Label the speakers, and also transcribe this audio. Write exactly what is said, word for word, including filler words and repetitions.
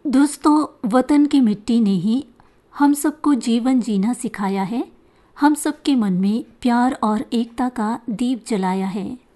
Speaker 1: दोस्तों, वतन की मिट्टी ने ही हम सबको जीवन जीना सिखाया है। हम सबके मन में प्यार और एकता का दीप जलाया है।